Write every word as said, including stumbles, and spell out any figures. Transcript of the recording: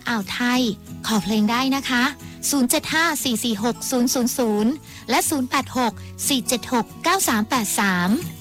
อ่าวไทยขอเพลงได้นะคะศูนย์ เจ็ด ห้า สี่ สี่ หก ศูนย์ ศูนย์ ศูนย์และศูนย์ แปด หก สี่ เจ็ด หก เก้า สาม แปด สาม